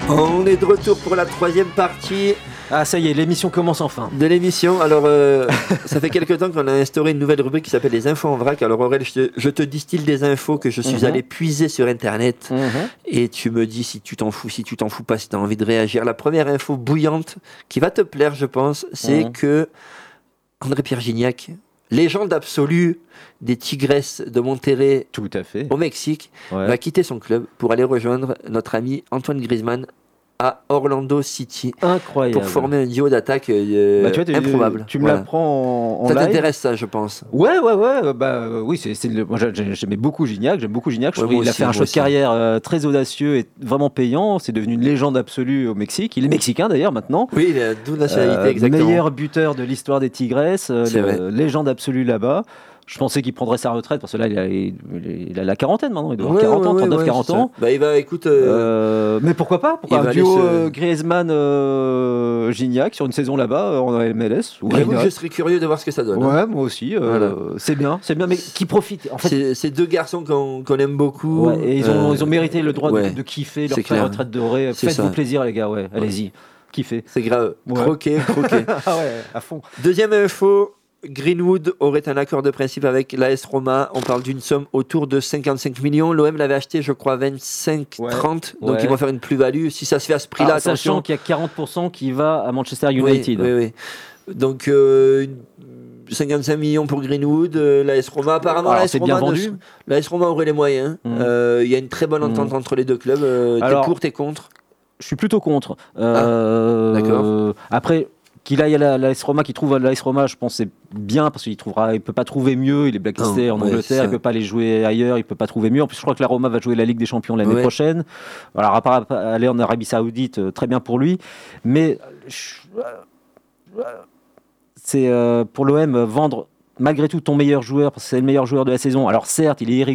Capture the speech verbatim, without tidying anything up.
On est de retour pour la troisième partie. Ah ça y est, l'émission commence enfin. De l'émission. Alors, euh, ça fait quelque temps qu'on a instauré une nouvelle rubrique qui s'appelle les infos en vrac. Alors Aurèle, je te, je te distille des infos que je suis mm-hmm. allé puiser sur Internet. Mm-hmm. Et tu me dis si tu t'en fous, si tu t'en fous pas, si tu as envie de réagir. La première info bouillante qui va te plaire, je pense, c'est mm-hmm. que André-Pierre Gignac, légende absolue des Tigresses de Monterrey Tout à fait. au Mexique, ouais. va quitter son club pour aller rejoindre notre ami Antoine Griezmann à Orlando City. Incroyable. Pour former un duo d'attaque euh, bah, tu vois, improbable. Tu me voilà. l'apprends en, en ça live. t'intéresse ça, je pense. Ouais, ouais, ouais. Bah euh, oui, c'est, c'est le, moi j'aimais beaucoup Gignac, j'aime beaucoup Gignac. Je ouais, trouve qu'il a fait un choix de carrière euh, très audacieux et vraiment payant. C'est devenu une légende absolue au Mexique. Il est mexicain d'ailleurs maintenant. Oui, il a double nationalité euh, exactement. Meilleur buteur de l'histoire des Tigresses, euh, le, légende absolue là-bas. Je pensais qu'il prendrait sa retraite parce que là, il a, il, il a la quarantaine maintenant. Il doit avoir ouais, quarante ans, ouais, trente-neuf, ouais, quarante ans. Bah, il va, écoute. Euh... Euh, mais pourquoi pas pourquoi un duo se... Griezmann-Gignac euh, sur une saison là-bas en M L S. J'avoue que je serais curieux de voir ce que ça donne. Ouais, hein. moi aussi. Euh, voilà. C'est bien, c'est bien, mais qui profite. En fait, c'est, c'est deux garçons qu'on, qu'on aime beaucoup. Ouais, et ils ont, euh... ils ont mérité le droit ouais, de, de kiffer leur clair. retraite dorée. C'est Faites-vous ça. plaisir, les gars. Ouais, allez-y, ouais. kiffez. C'est grave. Ouais. Croquez, croquez. Ah ouais, à fond. Deuxième info. Greenwood aurait un accord de principe avec l'A S Roma. On parle d'une somme autour de cinquante-cinq millions. L'O M l'avait acheté, je crois, vingt-cinq trente. Ouais, donc ouais. ils vont faire une plus-value. Si ça se fait à ce prix-là, Alors, attention. Sachant qu'il y a quarante pour cent qui va à Manchester United. Oui, oui, oui. Donc, euh, cinquante-cinq millions pour Greenwood. Euh, L'A S Roma, apparemment, Alors, l'A S c'est Roma, bien vendu. Ne, l'A S Roma aurait les moyens. Il mmh. euh, y a une très bonne entente mmh. entre les deux clubs. Euh, Alors, t'es pour, t'es contre? Je suis plutôt contre. Euh, ah, d'accord. Euh, après... Qu'il aille à l'A S Roma, qu'il trouve à l'A S Roma, je pense que c'est bien parce qu'il trouvera, il peut pas trouver mieux. Il est blacklisté en ouais, Angleterre, il peut pas aller jouer ailleurs, il peut pas trouver mieux. En plus, je crois que la Roma va jouer la Ligue des Champions l'année ouais. prochaine. Alors, à part aller en Arabie Saoudite, très bien pour lui. Mais c'est euh, pour l'O M vendre malgré tout ton meilleur joueur parce que c'est le meilleur joueur de la saison. Alors certes, il est irrégulier.